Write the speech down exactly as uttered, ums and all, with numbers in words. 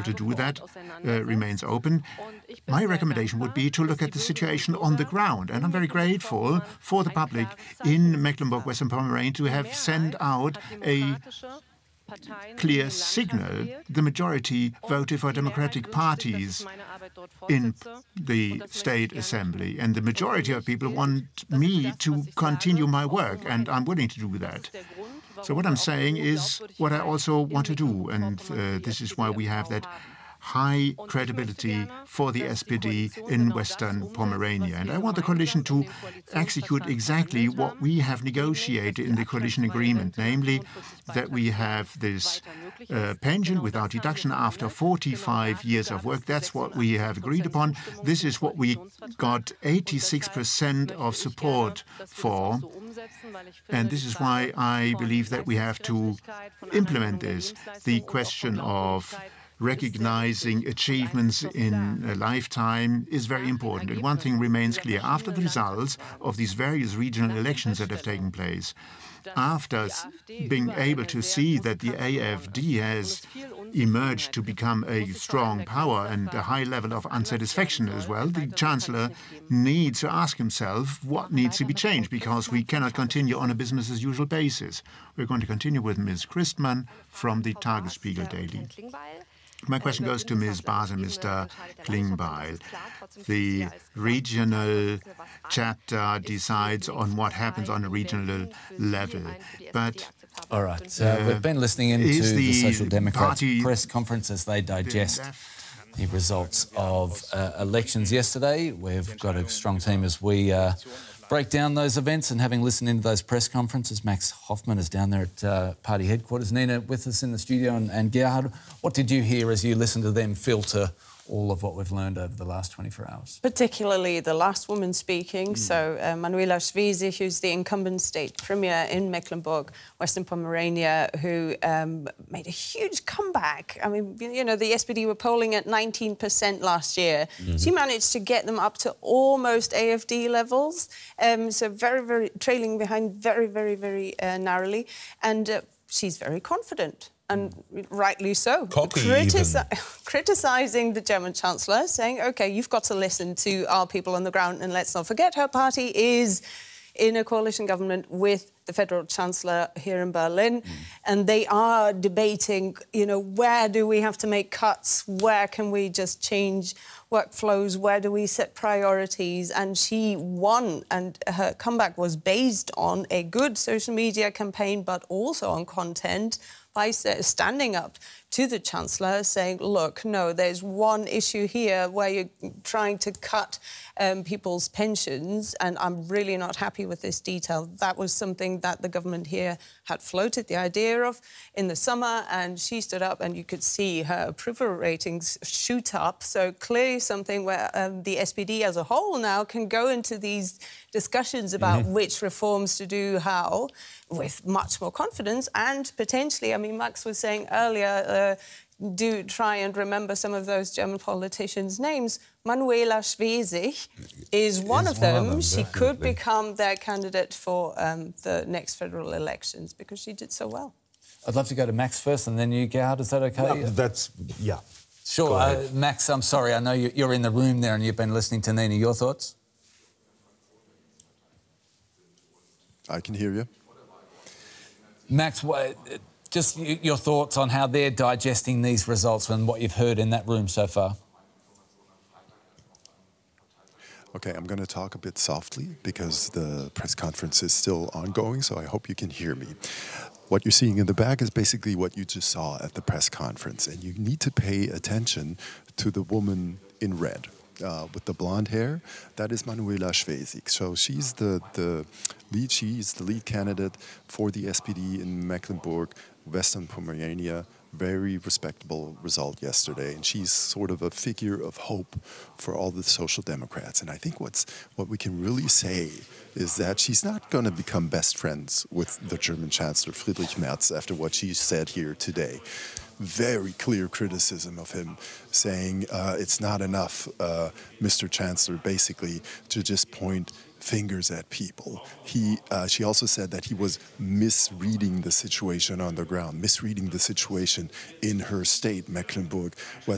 to do that uh, remains open. My recommendation would be to look at the situation on the ground. And I'm very grateful for the public in Mecklenburg-Western Pomerania to have sent out a clear signal. The majority voted for democratic parties in the State Assembly, and the majority of people want me to continue my work, and I'm willing to do that. So what I'm saying is what I also want to do, and uh, this is why we have that high credibility for the S P D in Western Pomerania. And I want the coalition to execute exactly what we have negotiated in the coalition agreement, namely that we have this uh, pension without deduction after forty-five years of work. That's what we have agreed upon. This is what we got eighty-six percent of support for. And this is why I believe that we have to implement this. The question of recognizing achievements in a lifetime is very important. And one thing remains clear. After the results of these various regional elections that have taken place, after being able to see that the A F D has emerged to become a strong power and a high level of unsatisfaction as well, the Chancellor needs to ask himself what needs to be changed, because we cannot continue on a business-as-usual basis. We're going to continue with Miz Christmann from the Tagesspiegel Daily. My question goes to Miz Baas and Mister Klingbeil. The regional chapter decides on what happens on a regional level, but all right, so uh, we've been listening into the, the Social Democrats press conference as they digest the results of uh, elections yesterday. We've got a strong team as we uh, break down those events, and having listened into those press conferences, Max Hoffman is down there at uh, party headquarters. Nina with us in the studio, and, and Gerhard, what did you hear as you listened to them filter all of what we've learned over the last twenty-four hours? Particularly the last woman speaking, mm. so uh, Manuela Schwesig, who's the incumbent state premier in Mecklenburg, Western Pomerania, who um, made a huge comeback. I mean, you know, the S P D were polling at nineteen percent last year. Mm-hmm. She managed to get them up to almost A F D levels, um, so very, very trailing behind very, very, very uh, narrowly, and uh, she's very confident. And rightly so. Critici criticising the German Chancellor, saying, OK, you've got to listen to our people on the ground, and let's not forget her party is in a coalition government with the Federal Chancellor here in Berlin, mm. and they are debating, you know, where do we have to make cuts, where can we just change workflows, where do we set priorities, and she won, and her comeback was based on a good social media campaign, but also on content, by standing up to the Chancellor, saying, look, no, there's one issue here where you're trying to cut um, people's pensions, and I'm really not happy with this detail. That was something that the government here had floated the idea of in the summer, and she stood up, and you could see her approval ratings shoot up. So clearly something where um, the S P D as a whole now can go into these discussions about mm-hmm. which reforms to do how, with much more confidence, and potentially, I mean, Max was saying earlier, uh, do try and remember some of those German politicians' names. Manuela Schwesig is one is of them. One of them she definitely. could become their candidate for um, the next federal elections because she did so well. I'd love to go to Max first and then you, Gerhard. Is that OK? No, that's, yeah. Sure. Uh, Max, I'm sorry, I know you're in the room there and you've been listening to Nina. Your thoughts? I can hear you. Max, just your thoughts on how they're digesting these results and what you've heard in that room so far. Okay, I'm going to talk a bit softly because the press conference is still ongoing, so I hope you can hear me. What you're seeing in the back is basically what you just saw at the press conference, and you need to pay attention to the woman in red. Uh, with the blonde hair, that is Manuela Schwesig. So she's the, the lead, she's the lead candidate for the S P D in Mecklenburg, Western Pomerania. Very respectable result yesterday, and she's sort of a figure of hope for all the Social Democrats. And I think what's what we can really say is that she's not going to become best friends with the German Chancellor Friedrich Merz after what she said here today. Very clear criticism of him, saying uh, it's not enough, uh, Mister Chancellor, basically, to just point fingers at people. He, uh, she also said that he was misreading the situation on the ground, misreading the situation in her state, Mecklenburg,